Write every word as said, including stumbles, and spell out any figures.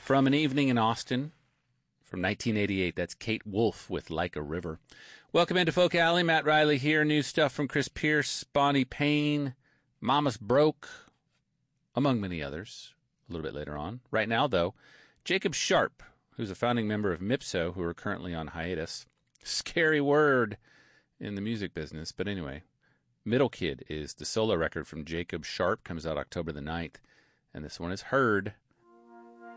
From An Evening in Austin from nineteen eighty-eight. That's Kate Wolf with Like a River. Welcome into Folk Alley. Matt Riley here. New stuff from Chris Pierce, Bonnie Payne, Mama's Broke, among many others, a little bit later on. Right now, though, Jacob Sharp, who's a founding member of Mipso, who are currently on hiatus. Scary word in the music business. But anyway, Middle Kid is the solo record from Jacob Sharp. Comes out October the ninth. And this one is Heard.